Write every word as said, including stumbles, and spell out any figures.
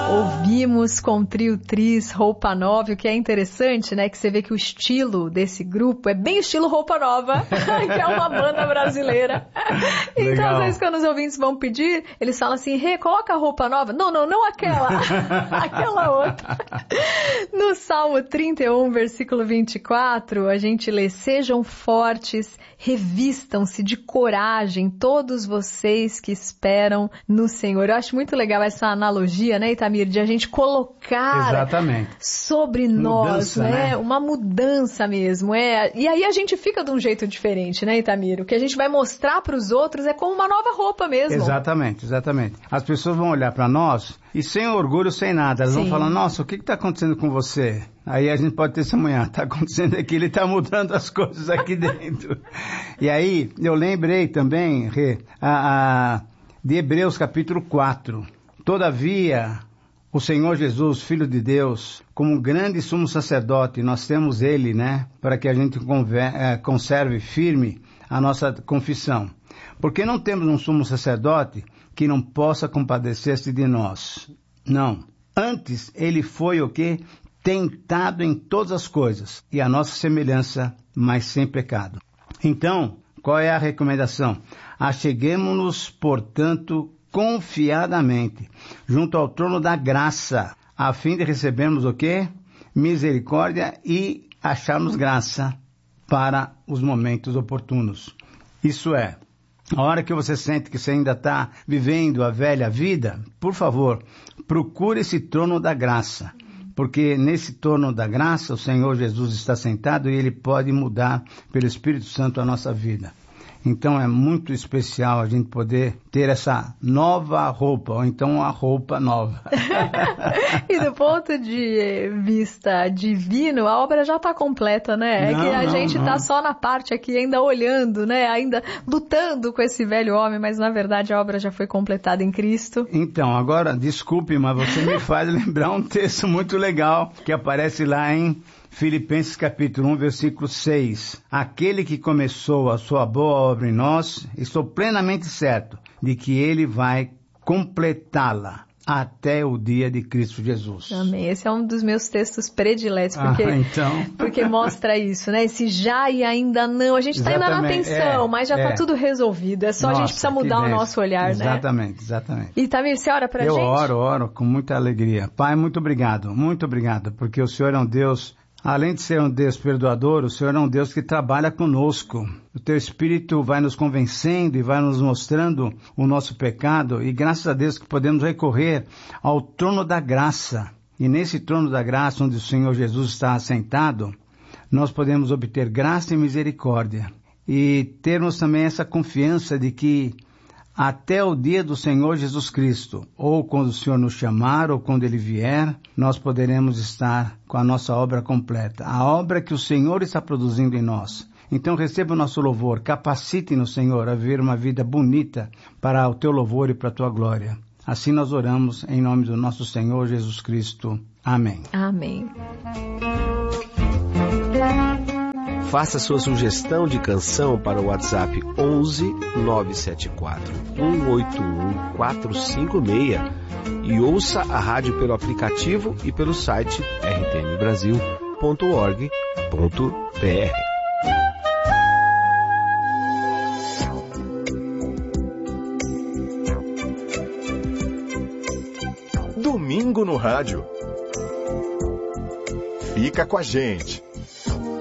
Ouvimos com o trio Tris, Roupa Nova, o que é interessante, né? Que você vê que o estilo desse grupo é bem estilo Roupa Nova, que é uma banda brasileira. Então, Legal. às vezes, quando os ouvintes vão pedir, eles falam assim, Rê, coloca a roupa nova. Não, não, não aquela. Aquela outra. No Salmo trinta e um, versículo vinte e quatro, a gente lê, sejam fortes, revistam-se de coragem, todos vocês que esperam no Senhor. Eu acho muito legal essa analogia, né, Itamir, de a gente colocar Exatamente. sobre nós, Mudança, né? né? Uma mudança mesmo. É. E aí a gente fica de um jeito diferente, né, Itamir? O que a gente vai mostrar para os outros é como uma nova roupa mesmo. Exatamente, exatamente. As pessoas vão olhar para nós e sem orgulho, sem nada. Elas Sim. vão falar, nossa, o que está acontecendo com você? Aí a gente pode testemunhar, está acontecendo aqui, ele está mudando as coisas aqui dentro. E aí, eu lembrei também, Rê, a, a, de Hebreus capítulo quatro. Todavia, o Senhor Jesus, Filho de Deus, como um grande sumo sacerdote, nós temos ele, né, para que a gente conver, é, conserve firme a nossa confissão. Porque não temos um sumo sacerdote que não possa compadecer-se de nós. Não. Antes, ele foi o quê? Tentado em todas as coisas, e a nossa semelhança, mas sem pecado. Então, qual é a recomendação? Acheguemo-nos, portanto, confiadamente, junto ao trono da graça, a fim de recebermos o quê? Misericórdia e acharmos graça para os momentos oportunos. Isso é, a hora que você sente que você ainda está vivendo a velha vida, por favor, procure esse trono da graça. Porque nesse trono da graça, o Senhor Jesus está sentado e Ele pode mudar pelo Espírito Santo a nossa vida. Então é muito especial a gente poder ter essa nova roupa, ou então uma roupa nova. E do ponto de vista divino, a obra já está completa, né? Não, é que a não, gente está não. só na parte aqui ainda olhando, né? Ainda lutando com esse velho homem, mas na verdade a obra já foi completada em Cristo. Então, agora, desculpe, mas você me faz lembrar um texto muito legal que aparece lá em Filipenses capítulo um, versículo seis. Aquele que começou a sua boa obra em nós, estou plenamente certo de que ele vai completá-la até o dia de Cristo Jesus. Amém. Esse é um dos meus textos prediletos, porque, ah, então... porque mostra isso, né? Esse já e ainda não. A gente está ainda na tensão, é, mas já está é. tudo resolvido. É só Nossa, a gente precisa mudar o nosso olhar, exatamente, né? Exatamente, exatamente. E Tamir, você ora pra Eu gente? Eu oro, oro com muita alegria. Pai, muito obrigado, muito obrigado, porque o Senhor é um Deus... Além de ser um Deus perdoador, o Senhor é um Deus que trabalha conosco. O Teu Espírito vai nos convencendo e vai nos mostrando o nosso pecado, e graças a Deus que podemos recorrer ao trono da graça. E nesse trono da graça, onde o Senhor Jesus está assentado, nós podemos obter graça e misericórdia. E termos também essa confiança de que até o dia do Senhor Jesus Cristo, ou quando o Senhor nos chamar, ou quando Ele vier, nós poderemos estar com a nossa obra completa. A obra que o Senhor está produzindo em nós. Então receba o nosso louvor, capacite-nos, Senhor, a viver uma vida bonita para o Teu louvor e para a Tua glória. Assim nós oramos em nome do nosso Senhor Jesus Cristo. Amém. Amém. Faça sua sugestão de canção para o WhatsApp onze nove sete quatro um oito um quatro cinco seis e ouça a rádio pelo aplicativo e pelo site r t m brasil ponto org ponto b r. Domingo no rádio. Fica com a gente.